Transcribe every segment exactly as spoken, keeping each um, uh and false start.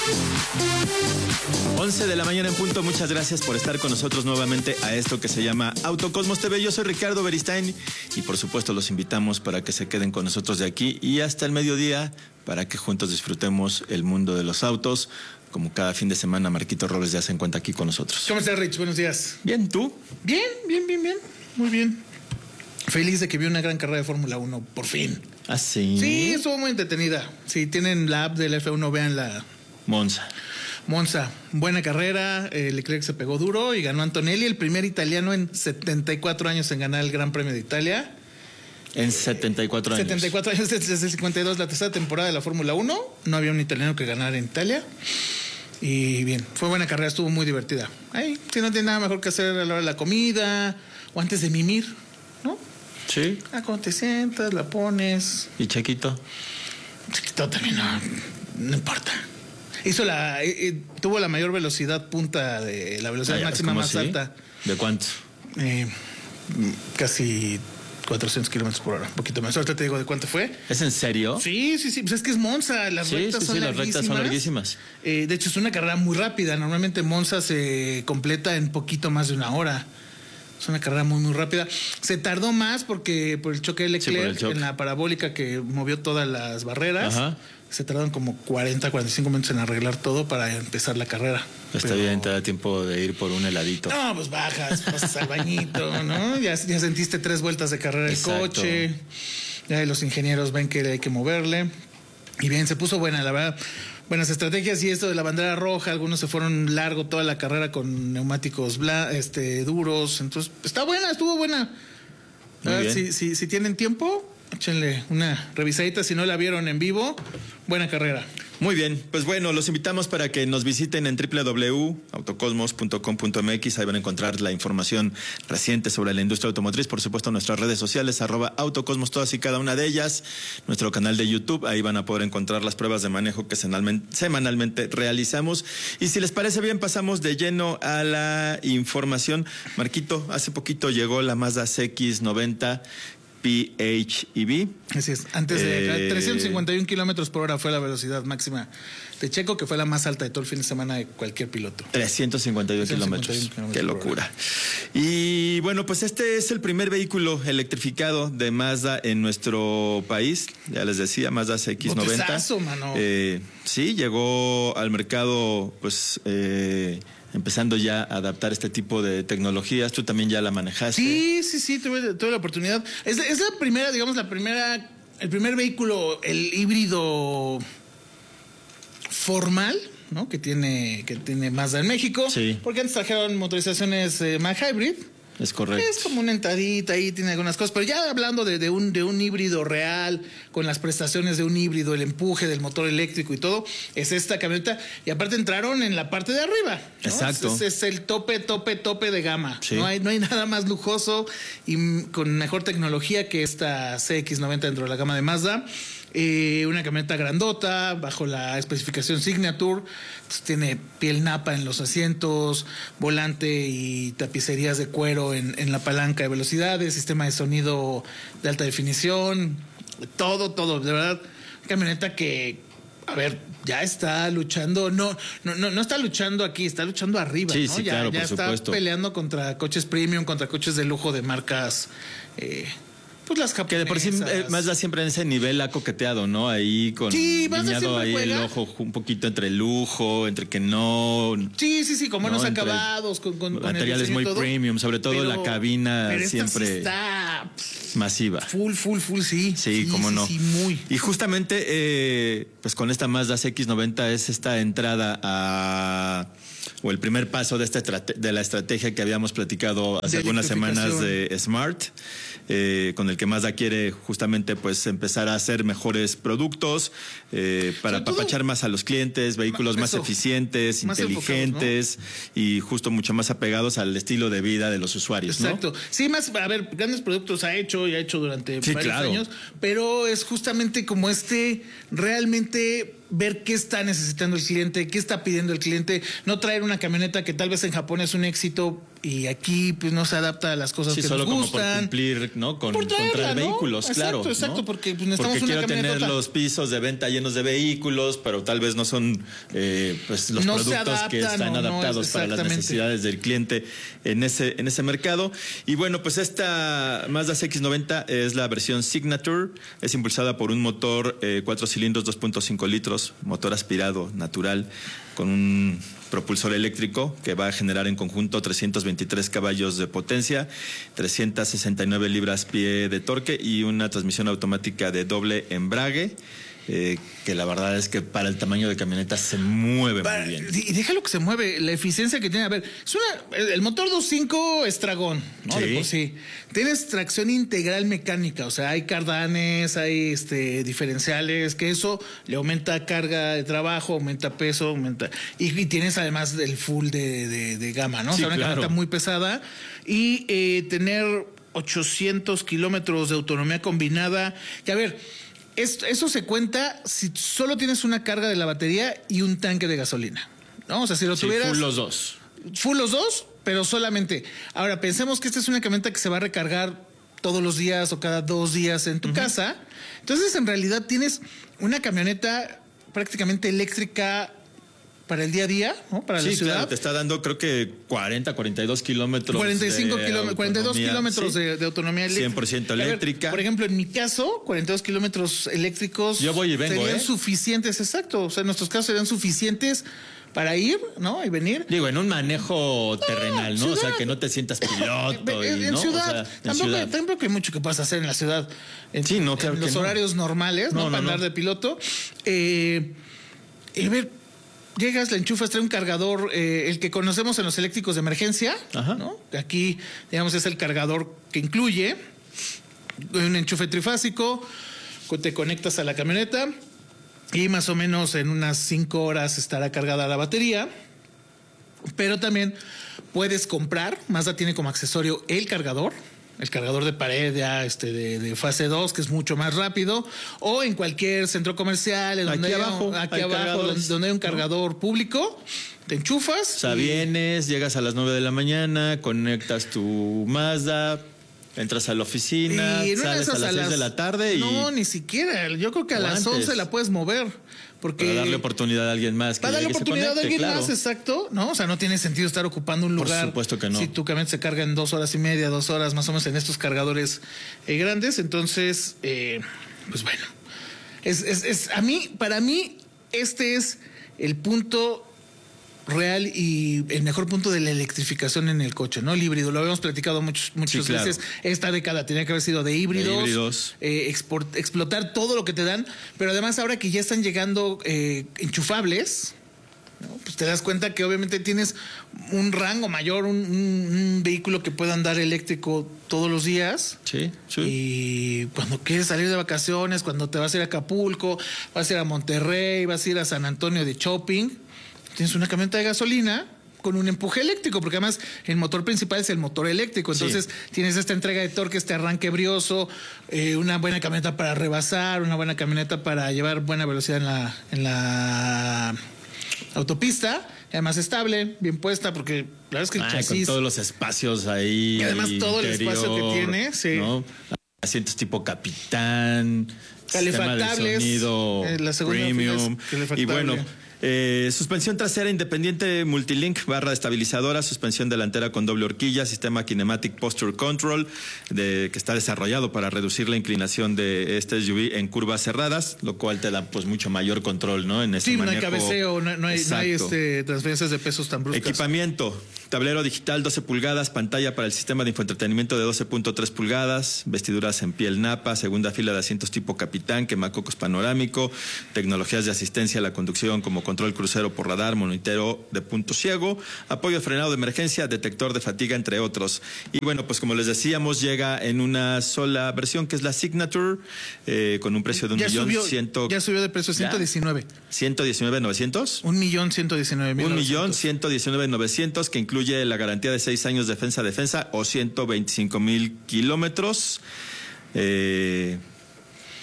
once de la mañana en punto, muchas gracias por estar con nosotros nuevamente a esto que se llama Autocosmos T V. Yo soy Ricardo Beristain y por supuesto los invitamos para que se queden con nosotros de aquí y hasta el mediodía para que juntos disfrutemos el mundo de los autos. Como cada fin de semana, Marquito Robles ya se encuentra aquí con nosotros. ¿Cómo estás, Rich? Buenos días. Bien, ¿tú? Bien, bien, bien, bien. Muy bien. Feliz de que vi una gran carrera de Fórmula uno, por fin. ¿Ah, sí? Sí, estuvo muy entretenida. Si tienen la app del F uno, vean la... Monza. Monza, buena carrera, eh, Leclerc se pegó duro y ganó Antonelli, el primer italiano en setenta y cuatro años en ganar el Gran Premio de Italia. En setenta y cuatro años. setenta y cuatro años desde el cincuenta y dos, la tercera temporada de la Fórmula uno. No había un italiano que ganara en Italia. Y bien, fue buena carrera, estuvo muy divertida. Ahí, si no tiene nada mejor que hacer a la hora de la comida o antes de mimir, ¿no? Sí. Ah, cuando te sientas, la pones. ¿Y Chequito? Chequito también no, no importa. Hizo la, eh, eh, tuvo la mayor velocidad punta de la velocidad Ay, máxima más sí? alta. ¿De cuánto? Eh, casi cuatrocientos kilómetros por hora, un poquito más. Ahorita te digo de cuánto fue. ¿Es en serio? Sí, sí, sí. Pues es que es Monza, las sí, rectas sí, son sí, larguísimas. las rectas son larguísimas. Eh, de hecho, es una carrera muy rápida. Normalmente Monza se completa en poquito más de una hora. Es una carrera muy, muy rápida. Se tardó más porque por el choque de Leclerc sí, en la parabólica que movió todas las barreras. Ajá. Se tardaron como cuarenta, cuarenta y cinco minutos en arreglar todo para empezar la carrera. Está Pero... bien, te da tiempo de ir por un heladito. No, pues bajas, pasas al bañito, ¿no? Ya, ya sentiste tres vueltas de carrera el coche. Ya los ingenieros ven que hay que moverle. Y bien, se puso buena, la verdad. Buenas estrategias y esto de la bandera roja, algunos se fueron largo toda la carrera con neumáticos bla, este, duros. Entonces, está buena, estuvo buena. Ver, si, si, si tienen tiempo, échenle una revisadita. Si no la vieron en vivo, buena carrera. Muy bien, pues bueno, los invitamos para que nos visiten en doble u doble u doble u punto autocosmos punto com punto m x. Ahí van a encontrar la información reciente sobre la industria automotriz. Por supuesto, nuestras redes sociales, arroba autocosmos, todas y cada una de ellas. Nuestro canal de YouTube, ahí van a poder encontrar las pruebas de manejo que semanalmente realizamos. Y si les parece bien, pasamos de lleno a la información. Marquito, hace poquito llegó la Mazda C X noventa P H E V. Así es, antes de eh, trescientos cincuenta y uno kilómetros por hora fue la velocidad máxima de Checo, que fue la más alta de todo el fin de semana de cualquier piloto. trescientos cincuenta y uno kilómetros. Qué locura. Y bueno, pues este es el primer vehículo electrificado de Mazda en nuestro país. Ya les decía, Mazda C X noventa. Botezazo, mano. Eh, sí, llegó al mercado, pues... Eh, empezando ya a adaptar este tipo de tecnologías. Tú también ya la manejaste. Sí, sí, sí, tuve, tuve la oportunidad. Es, es la primera, digamos, la primera, el primer vehículo, el híbrido formal, ¿no? Que tiene, que tiene Mazda en México. Sí. Porque antes trajeron motorizaciones eh, más hybrid. Es correcto. Es como una entradita ahí, tiene algunas cosas, pero ya hablando de, de, un, de un híbrido real, con las prestaciones de un híbrido, el empuje del motor eléctrico y todo, es esta camioneta. Y aparte entraron en la parte de arriba, ¿no? Exacto. Es, es el tope, tope, tope de gama. Sí. No hay, no hay nada más lujoso y con mejor tecnología que esta C X noventa dentro de la gama de Mazda. Eh, una camioneta grandota, bajo la especificación Signature, pues tiene piel napa en los asientos, volante y tapicerías de cuero en, en la palanca de velocidades, sistema de sonido de alta definición, todo, todo, de verdad, camioneta que, a ver, ya está luchando, no, no, no, no está luchando aquí, está luchando arriba, sí, ¿no? Sí, ya claro, ya por está supuesto. Peleando contra coches premium, contra coches de lujo de marcas eh, pues las japonesas. Que de por sí eh, Mazda siempre en ese nivel ha coqueteado, ¿no? Ahí con sí, guiñado ahí juega. el ojo un poquito entre el lujo, entre que no. Sí, sí, sí, con buenos no, acabados, con, con materiales con muy todo, premium, sobre todo pero, la cabina pero siempre sí está masiva. Full, full, full, sí. Sí, sí cómo sí, no. Sí, muy. Y justamente, eh, pues con esta Mazda C X noventa es esta entrada a o el primer paso de esta de la estrategia que habíamos platicado hace algunas semanas de Smart, eh, con el que Mazda quiere justamente pues empezar a hacer mejores productos eh, para apapachar más a los clientes, vehículos más eso, eficientes, más inteligentes, ¿no? Y justo mucho más apegados al estilo de vida de los usuarios. Exacto. ¿No? Sí, más, a ver, grandes productos ha hecho y ha hecho durante sí, varios claro. años, pero es justamente como este realmente ver qué está necesitando el cliente, qué está pidiendo el cliente, no traer una camioneta que tal vez en Japón es un éxito y aquí pues no se adapta a las cosas sí, que solo nos gustan. Como por cumplir, ¿no? Con, por traerla, con traer ¿no? vehículos, exacto, claro. Exacto, ¿no? porque pues, necesitamos porque una quiero tener camioneta. los pisos de venta llenos de vehículos, pero tal vez no son eh, pues los no productos adaptan, que están no, adaptados no, para las necesidades del cliente en ese, en ese mercado. Y bueno, pues esta Mazda C X noventa es la versión Signature, es impulsada por un motor eh, cuatro cilindros, dos punto cinco litros, motor aspirado natural, con un propulsor eléctrico que va a generar en conjunto trescientos veintitrés caballos de potencia, trescientas sesenta y nueve libras-pie de torque y una transmisión automática de doble embrague. Eh, que la verdad es que para el tamaño de camioneta se mueve para, muy bien. Y déjalo que se mueve, la eficiencia que tiene. A ver, es una, el motor dos punto cinco es dragón, ¿no? Sí. De por sí. Tienes tracción integral mecánica, o sea, hay cardanes, hay este diferenciales, que eso le aumenta carga de trabajo, aumenta peso, aumenta. Y, y tienes además el full de, de, de gama, ¿no? Sí, o sea, una claro. camioneta muy pesada. Y eh, tener ochocientos kilómetros de autonomía combinada. Que a ver. Esto, eso se cuenta si solo tienes una carga de la batería y un tanque de gasolina, ¿no? O sea, si lo Sí, tuvieras... full los dos. Full los dos, pero solamente... Ahora, pensemos que esta es una camioneta que se va a recargar todos los días o cada dos días en tu uh-huh. casa. Entonces, en realidad, tienes una camioneta prácticamente eléctrica para el día a día, ¿no? Para sí, la ciudad. Claro, te está dando creo que cuarenta, cuarenta y dos kilómetros. cuarenta y cinco kilómetros, cuarenta y dos kilómetros sí. de, de autonomía eléctrica. cien por ciento eléctrica. Ver, por ejemplo, en mi caso, cuarenta y dos kilómetros eléctricos. Yo voy y vengo, serían ¿eh? suficientes, exacto. O sea, en nuestros casos serían suficientes para ir, ¿no? Y venir. Digo, en un manejo ah, terrenal, ¿no? Ciudad. O sea, que no te sientas piloto. en, y, en ¿no? ciudad. O sea, en tampoco, ciudad. tampoco hay mucho que puedas hacer en la ciudad. En, sí, no, claro en los que horarios no. normales, ¿no? no, no Para no. andar de piloto. Eh, y a ver. Llegas, la enchufas, trae un cargador, eh, el que conocemos en los eléctricos de emergencia, Ajá. ¿no? Aquí, digamos, es el cargador que incluye un enchufe trifásico, te conectas a la camioneta y más o menos en unas cinco horas estará cargada la batería. Pero también puedes comprar, Mazda tiene como accesorio el cargador, el cargador de pared ya este de, de fase dos, que es mucho más rápido, o en cualquier centro comercial, en donde aquí hay abajo, un, aquí hay abajo donde, donde hay un cargador ¿no? público, te enchufas. O sea, y... vienes, llegas a las nueve de la mañana, conectas tu Mazda, entras a la oficina, y sales a las seis de la tarde y... No, ni siquiera, yo creo que a las once la puedes mover. Porque para darle oportunidad a alguien más. Que para darle que oportunidad conecte, a alguien claro. más, exacto, ¿no? O sea, no tiene sentido estar ocupando un lugar. Por supuesto que no. Si tu camioneta se carga en dos horas y media, dos horas más o menos en estos cargadores eh, grandes. Entonces, eh, pues bueno. Es, es, es, a mí, para mí, este es el punto real y el mejor punto de la electrificación en el coche, ¿no? El híbrido, lo habíamos platicado muchos, muchas sí, claro. veces. Esta década tenía que haber sido de híbridos, de híbridos. Eh, export, explotar todo lo que te dan, pero además ahora que ya están llegando eh, enchufables, ¿no? Pues te das cuenta que obviamente tienes un rango mayor, un, un, un vehículo que pueda andar eléctrico todos los días. Sí, sí. Y cuando quieres salir de vacaciones, cuando te vas a ir a Acapulco, vas a ir a Monterrey, vas a ir a San Antonio de shopping, tienes una camioneta de gasolina con un empuje eléctrico, porque además el motor principal es el motor eléctrico, entonces sí. tienes esta entrega de torque, este arranque brioso, eh, una buena camioneta para rebasar, una buena camioneta para llevar buena velocidad en la, en la autopista, además estable, bien puesta, porque la verdad es que el Ay, chasis... con todos los espacios ahí. Y además todo interior, el espacio que tiene, sí. ¿no? Asientos tipo capitán, calefactables, sonido eh, la premium. Y bueno... Eh, suspensión trasera independiente Multilink, barra estabilizadora, suspensión delantera con doble horquilla, sistema Kinematic Posture Control, de, que está desarrollado para reducir la inclinación de este S U V en curvas cerradas, lo cual te da pues mucho mayor control, ¿no? En ese sí, manejo. no hay cabeceo, no, no hay, no hay este, transferencias de pesos tan bruscas. Equipamiento, tablero digital doce pulgadas, pantalla para el sistema de infoentretenimiento de doce punto tres pulgadas, vestiduras en piel napa, segunda fila de asientos tipo capitán, quemacocos panorámico, tecnologías de asistencia a la conducción como control crucero por radar, monitoreo de punto ciego, apoyo de frenado de emergencia, detector de fatiga, entre otros. Y bueno, pues como les decíamos, llega en una sola versión, que es la Signature, eh, con un precio de un ya millón subió, ciento... Ya subió de precio, ciento diecinueve. ¿ciento diecinueve novecientos? Un millón ciento diecinueve mil. Un millón ciento diecinueve novecientos, que incluye la garantía de seis años defensa-defensa o ciento veinticinco mil kilómetros. Eh...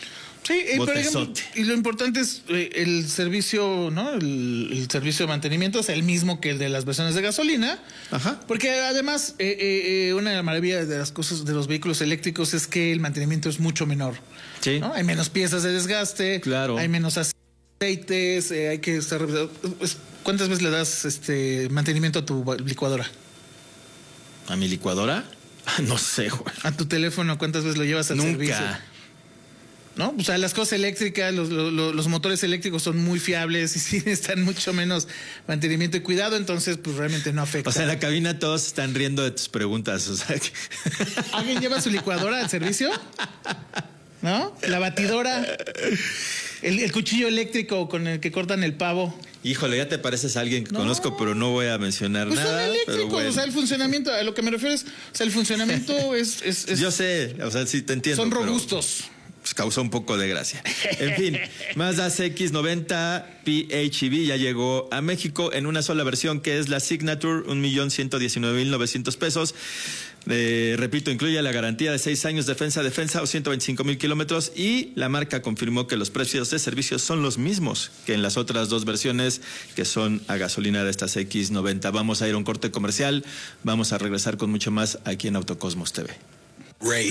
Sí, y, por ejemplo, Botezote. y lo importante es eh, el servicio, ¿no? El, el servicio de mantenimiento es el mismo que el de las versiones de gasolina. Ajá. Porque además, eh, eh, eh, una de las maravillas de las cosas de los vehículos eléctricos es que el mantenimiento es mucho menor. Sí. ¿No? Hay menos piezas de desgaste. Claro. Hay menos aceites. Eh, hay que estar revisando. Pues, ¿cuántas veces le das este mantenimiento a tu licuadora? ¿A mi licuadora? No sé, güey. ¿A tu teléfono cuántas veces lo llevas al Nunca. servicio? ¿No? O sea, las cosas eléctricas, los, los, los motores eléctricos son muy fiables y sí están mucho menos mantenimiento y cuidado, entonces pues realmente no afecta. O sea, en la cabina todos están riendo de tus preguntas. O sea, que... ¿Alguien lleva su licuadora al servicio? ¿No? La batidora, el, el cuchillo eléctrico con el que cortan el pavo. Híjole, ya te pareces a alguien que No. conozco, pero no voy a mencionar Pues nada. son eléctricos, pero bueno. o sea, el funcionamiento, a lo que me refiero es, o sea, el funcionamiento es... es, es Yo sé, o sea, sí te entiendo. son pero, robustos. pues, causó un poco de gracia. En fin, Mazda C X noventa P H E V ya llegó a México en una sola versión, que es la Signature, un millón ciento diecinueve mil novecientos pesos. Eh, repito, incluye la garantía de seis años defensa defensa o ciento veinticinco mil kilómetros, y la marca confirmó que los precios de servicio son los mismos que en las otras dos versiones que son a gasolina de esta C X noventa. Vamos a ir a un corte comercial, vamos a regresar con mucho más aquí en Autocosmos T V.